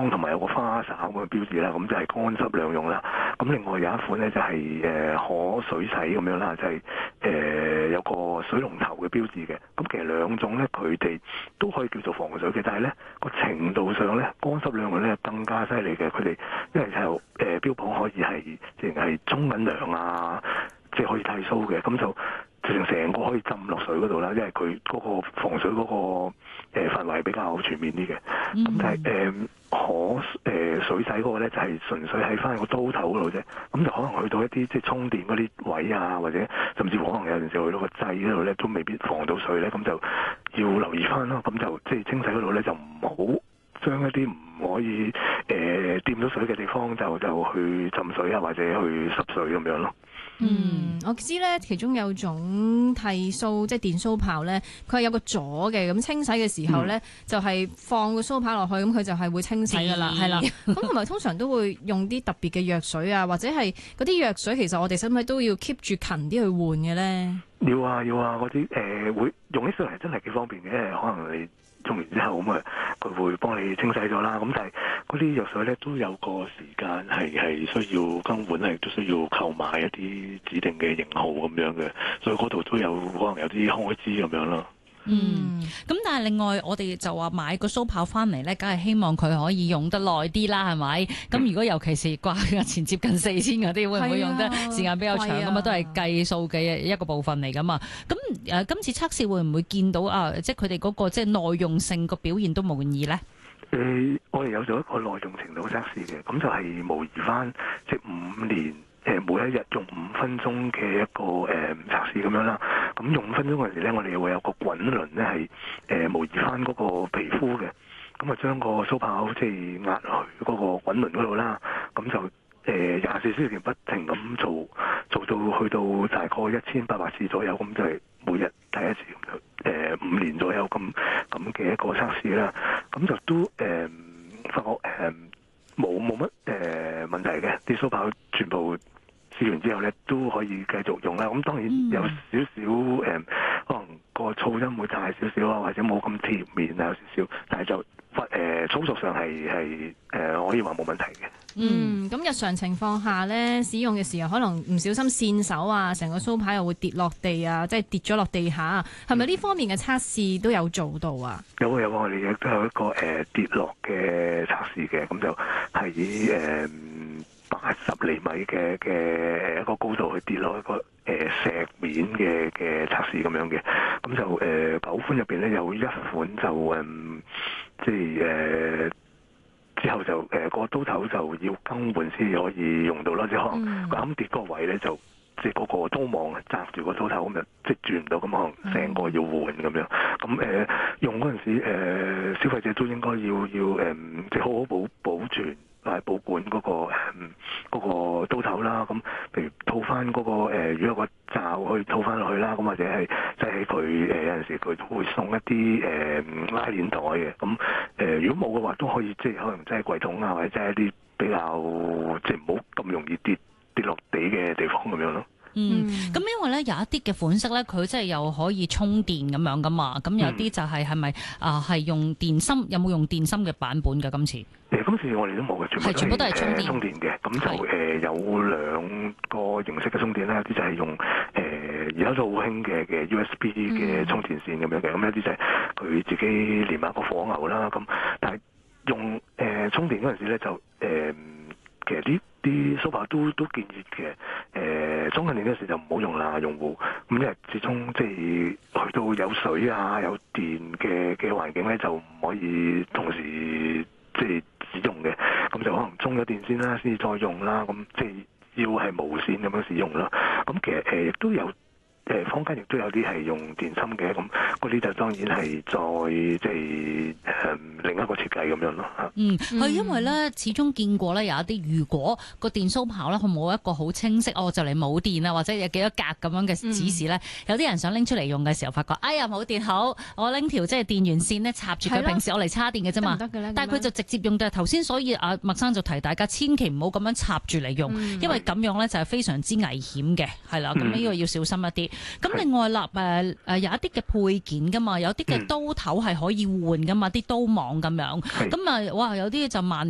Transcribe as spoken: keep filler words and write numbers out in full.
方同埋有個花灑咁嘅標誌啦，咁就係乾濕兩用啦。咁另外有一款咧就係誒可水洗咁樣啦，就係、是、誒、呃、有個水龍頭嘅標誌嘅。咁其實兩種咧佢哋都可以叫做防水嘅，但係咧個程度上咧乾濕兩用咧更加犀利嘅。佢哋因為就誒、呃、標榜可以係淨係沖緊涼啊，即係可以剃鬚嘅，咁就成成個可以浸落水嗰度啦，因為佢嗰個防水嗰、那個誒、呃、範圍比較全面啲嘅。咁、嗯、就係、是、誒、呃、可誒、呃、水洗嗰個咧，就係、是、純粹喺翻個刀頭嗰度啫。咁就可能去到一啲即係充電嗰啲位啊，或者甚至乎可能有陣時去到個掣嗰度咧，都未必防到水咧。咁就要留意翻咯。咁就即係清洗嗰度咧，就唔好將一啲唔可以誒掂、呃、到水嘅地方就就去浸水啊，或者去濕水咁樣咯。 嗯，我知咧，其中有種剃鬚即係電鬚刨咧，佢係有個咗嘅，咁清洗嘅時候咧，嗯、就係放個鬚刨落去，咁佢就係會清洗噶啦，係啦。咁同埋通常都會用啲特別嘅藥水啊，或者係嗰啲藥水，其實我哋使唔使都要 keep 住勤啲去換嘅咧？ 要啊要啊，嗰啲誒會用起上嚟真係幾方便嘅，可能你沖完之後咁啊，佢會幫你清洗咗啦。咁但係嗰啲藥水咧都有個時間係係需要更換咧，亦都需要購買一啲指定嘅型號咁樣嘅，所以嗰度都有可能有啲開支咁樣咯。 嗯，咁但係另外我哋就話買個鬚刨翻嚟咧，梗係希望佢可以用得耐啲啦，係咪？咁、嗯、如果尤其是掛價錢接近四千嗰啲，會唔會用得時間比較長咁啊？都係計數嘅一個部分嚟噶嘛。咁誒、呃，今次測試會唔會見到啊？即係佢哋嗰個即係耐用性個表現都滿意咧？ 誒、呃，我哋有咗一個耐用程度測試嘅，咁就係模擬翻即係五年。誒每一日用五分鐘嘅一個誒、呃、測試咁樣啦，咁用五分鐘嗰陣時咧，我哋會有個滾輪咧係誒模擬翻嗰個皮膚嘅，咁啊將個鬚刨即係壓去嗰個滾輪嗰度啦，咁就誒廿四小時不停咁做，做到去到大概一千八百次左右，咁就係每日第一次咁就誒五年左右咁咁嘅一個測試啦，咁就都誒、呃、發覺誒冇冇乜誒問題嘅，啲鬚刨全部試完之後咧都可以繼續用啦，咁當然有少少誒，可能個噪音會大少少啊，或者冇咁貼面啊，有少少，但係就誒、呃、操作上係係誒可以話冇問題嘅。 嗯，咁日常情況下咧，使用嘅時候可能唔小心跣手啊，成個鬚刨又會跌落地啊，即係跌咗落地下，係咪呢方面嘅測試都有做到啊？ 有啊有啊，我哋亦都有一個誒、呃、跌落嘅測試嘅，咁就係誒。八十厘米嘅嘅一個高度去跌落一個誒、呃、石面嘅嘅測試咁樣嘅，咁就誒、呃、九款入邊咧有一款就誒、嗯、即係誒、呃、之後就誒、呃個刀頭就要更換先可以用到啦，即係可能啱跌個位咧就即係嗰個刀網揸住個刀頭咁就即係轉唔到，咁可能成個要換咁樣。咁誒、呃、用嗰陣時誒、呃、消費者都應該要要誒即係好好保保存。係保管嗰、那個誒嗰、嗯那個刀頭啦，咁譬如套翻嗰、那個、呃、如果有個罩去套翻落去啦，咁或者係即係佢誒有陣時佢都會送一啲誒、呃、拉鏈袋嘅，咁誒、呃、如果冇嘅話都可以即係可能即係櫃桶啊，或者即係一啲比較即係唔好咁容易跌跌落地嘅地方咁樣咯。 嗯，咁因為咧有一啲嘅款式咧，佢真係又可以充電咁樣噶嘛，咁有啲就係係咪啊係用電芯？有冇用電芯嘅版本㗎？今次誒，今次我哋都冇嘅，全部都係充電充電嘅。咁就誒、呃、有兩個形式嘅充電啦，有啲就係用誒而家都好興嘅嘅 U S B 嘅充電線咁樣嘅，咁有啲就係佢自己連埋個火牛啦。咁但係用誒、呃、充電嗰陣時咧就誒、呃、其實啲啲蘇帕都都建議嘅誒充緊電嗰時就唔好用啦，用戶咁因為始終即係去到有水啊有電嘅嘅環境咧，就唔可以同時即係使用嘅，咁就可能充咗電先啦，先至再用啦。咁即係要係無線咁樣使用啦。咁其實誒亦都有誒坊間亦都有啲係用電芯嘅，咁嗰啲就當然係再即係誒另一個設計咁樣咯嚇。 嗯，係因為咧，始終見過咧有一啲，如果個電鬚刨咧佢冇一個好清晰，哦就嚟冇電啦，或者有幾多格咁樣嘅指示咧，嗯、有啲人想拎出嚟用嘅時候，發覺哎呀冇電，好我拎條即係電源線咧插住佢，平時我嚟叉電嘅啫嘛，但係佢就直接用到頭先，所以阿麥生就提大家千祈唔好咁樣插住嚟用，嗯、因為咁樣咧就係非常之危險嘅，係啦，咁呢個要小心一啲。咁、嗯、另外啦，誒誒有一啲嘅配件噶嘛，有啲嘅刀頭係可以換噶嘛，啲刀網咁樣，咁啊哇有啲就萬